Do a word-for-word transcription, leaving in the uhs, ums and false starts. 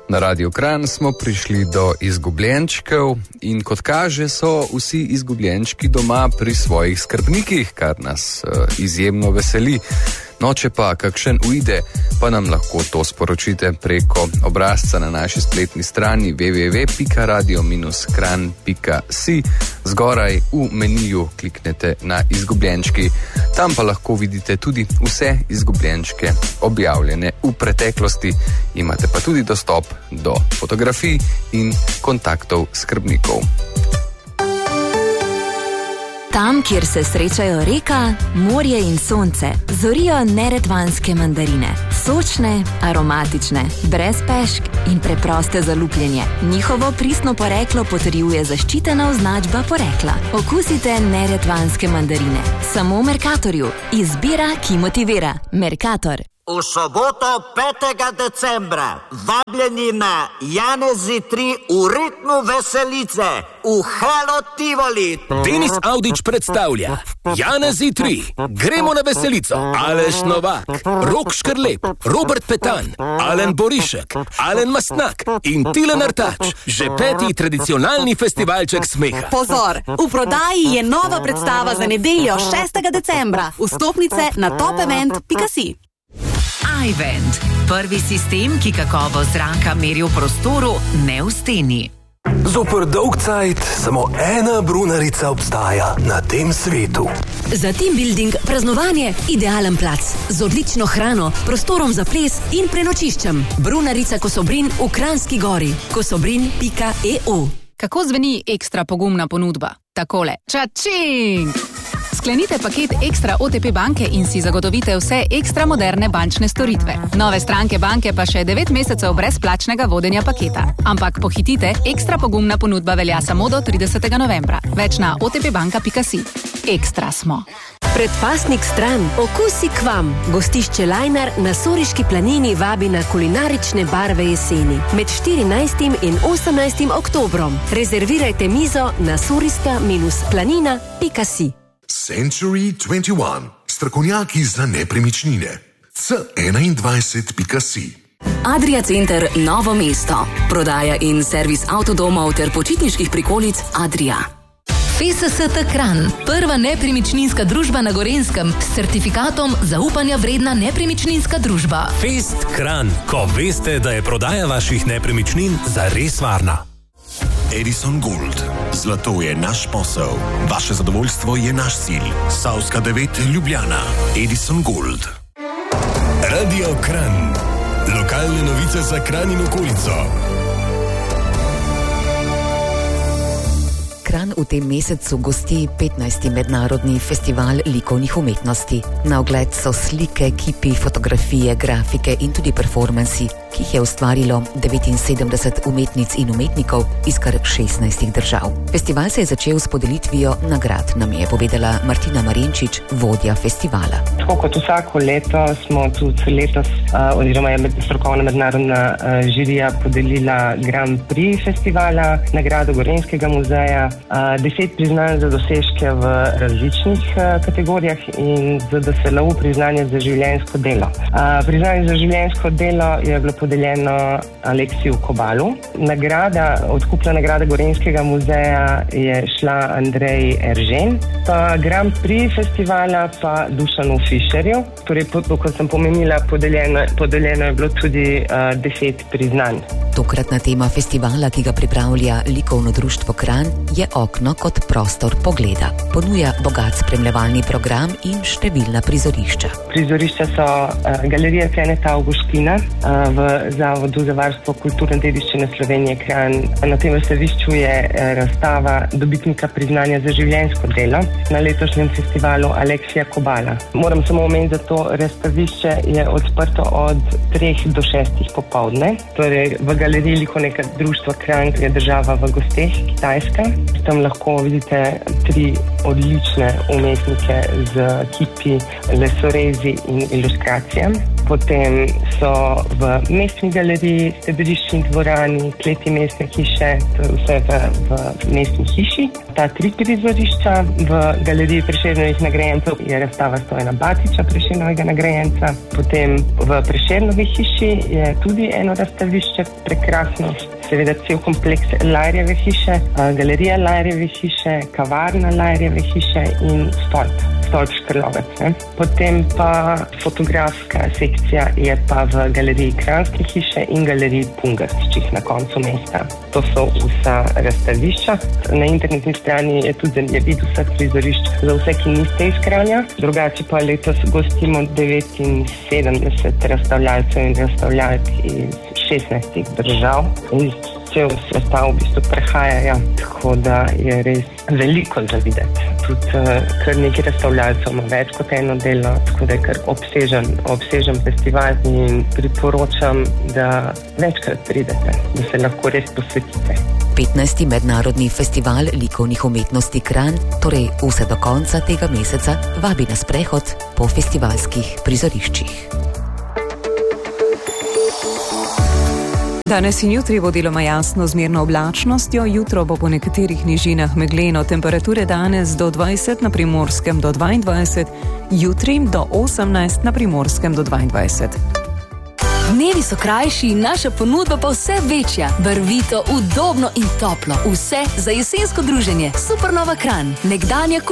Na Radiu Kranj smo prišli do izgubljenčkov in kot kaže so vsi izgubljenčki doma pri svojih skrbnikih, kar nas uh, izjemno veseli. No, če pa kakšen uide, pa nam lahko to sporočite preko obrazca na naši spletni strani w w w pika radio dash kranj pika si. Zgoraj v meniju kliknete na izgubljenčki. Tam pa lahko vidite tudi vse izgubljenčke objavljene v preteklosti. Imate pa tudi dostop do fotografij in kontaktov skrbnikov. Tam, kjer se srečajo reka, morje in sonce, zorijo neretvanske mandarine. Sočne, aromatične, brez pešk in preproste za lupljenje. Njihovo pristno poreklo potrjuje zaščitena označba porekla. Okusite neretvanske mandarine. Samo v Mercatorju. Izbira, ki motivira. Mercator. V soboto petega decembra vabljeni na Janezi tri v ritmu veselice v Halo Tivoli. Denis Avdić predstavlja Janezi tri. Gremo na veselico. Aleš Novak, Rok Škrlep, Robert Petan, Alen Borišek, Alen Mastnak in Tilen Artač. Že peti tradicionalni festivalček smeha. Pozor, v prodaji je nova predstava za nedeljo šestega decembra. Vstopnice na top event pika si. iVent. Prvi sistem, ki kakovost zraka meri v prostoru, ne v steni. Zoper dolg cajt samo ena brunarica obstaja na tem svetu. Za team building, praznovanje, idealen plac. Z odlično hrano, prostorom za ples in prenočiščem. Brunarica Kosobrin v Kranjski Gori. kosobrin pika e u. Kako zveni ekstra pogumna ponudba? Takole. Čačing! Sklenite paket Ekstra O T P banke in si zagotovite vse ekstra moderne bančne storitve. Nove stranke banke pa še devet mesecev brezplačnega vodenja paketa. Ampak pohitite, ekstra pogumna ponudba velja samo do tridesetega novembra. Več na o t p banka pika si. Ekstra smo. Predpasnik stran, okusi k vam. Gostišče Lajnar na Soriški planini vabi na kulinarične barve jeseni. Med štirinajstim in osemnajstim oktobrom. Rezervirajte mizo na soriska planina pika si. Century dvajset ena. Strokovnjaki za nepremičnine. C enaindvajset pika si. Adria Center Novo mesto. Prodaja in servis avtodomov ter počitniških prikolic Adria. F S S T Kranj, prva nepremičninska družba na Gorenjskem s certifikatom zaupanja vredna nepremičninska družba. Fest Kranj, ko veste, da je prodaja vaših nepremičnin zares varna. Edison Gold. Zlato je naš posel. Vaše zadovoljstvo je naš cilj. Savska devet Ljubljana. Edison Gold. Radio Kranj. Lokalne novice za Kranj in okolico. Kranj v tem mesecu gosti petnajsti mednarodni festival likovnih umetnosti. Na ogled so slike, kipi, fotografije, grafike in tudi performansi, ki jih je ustvarilo devetinsedemdeset umetnic in umetnikov iz kar šestnajstih držav. Festival se je začel s podelitvijo nagrad, nam je povedala Martina Marenčič, vodja festivala. Tako kot vsako leto smo tudi letos, uh, oziroma je med, strokovna mednarodna uh, žirija podelila Grand Prix festivala, nagrado Gorenjskega muzeja, uh, deset priznanj za dosežke v različnih uh, kategorijah in z D S L U priznanje za življenjsko delo. Uh, priznanje za življenjsko delo je bilo podeljeno Aleksiju Kobalu. Nagrada, odkupna nagrada Gorenjskega muzeja je šla Andreji Eržen, pa Grand Prix festivala pa Dušanu Fišerju. Torej, kot sem pomenila, podeljeno, podeljeno je bilo tudi uh, deset priznanj. Tokratna tema festivala, ki ga pripravlja Likovno društvo Kranj, je okno kot prostor pogleda. Ponuja bogat spremljevalni program in številna prizorišča. Prizorišča so uh, galerija Kenneta Augustina uh, v Zavodu za varstvo kulturne dediščine Slovenije Kranj. Na tem razstavišču je uh, razstava dobitnika priznanja za življenjsko delo na letošnjem festivalu Aleksija Kobala. Moram samo omeniti, da to razstavišče je odprto od treh do šestih popoldne. Torej, v galeriji Likovnega društva Kranj je država v gosteh, Kitajska. Tam lahko vidite tri odlične umetnike z kipi, lesorezi in ilustracijami. Potem so v mestni galeriji, stebriščni dvorani, kleti mestne hiše, to je vse v, v mestni hiši. Ta tri prizorišča v galeriji Prešernovih nagrajencev je razstava Stojana Batiča, Prešernovega nagrajenca. Potem v Prešernovi hiši je tudi eno razstavišče, prekrasno, seveda cel kompleks Lajrjeve hiše, galerija Lajrjeve hiše, kavarna Lajrjeve hiše in stolp, stolp Škrlovec. Ne? Potem pa fotografska sekcija je pa v galeriji Kranjske hiše in galeriji Pungarčič na koncu mesta. To so vsa razstavišča. Na internetni strani je tudi zemljevid vseh prizorišč za vse, ki niste iz Kranja. Drugače pa letos gostimo devetinsedemdeset razstavljalcev in razstavljalk iz šestnajstih držav. Iz cel sveta v bistvu prehajajo, tako da je res veliko za videti. Tudi kar nekaj razstavljalcev ima več kot eno delo, tako da je kar obsežen, obsežen festival in priporočam, da večkrat pridete, da se lahko res posvetite. petnajsti mednarodni festival likovnih umetnosti Kranj, torej vse do konca tega meseca, vabi na sprehod po festivalskih prizoriščih. Danes in jutri bo deloma jasno z zmerno oblačnostjo, jutro bo po nekaterih nižinah megleno, temperature danes do dvajset, na Primorskem do dvaindvajset, jutri do osemnajst, na Primorskem do dvaindvajset. Dnevi so krajši, naša ponudba pa vse večja. Barvito, udobno in toplo. Vse za jesensko druženje. Supernova Kranj, nekdanja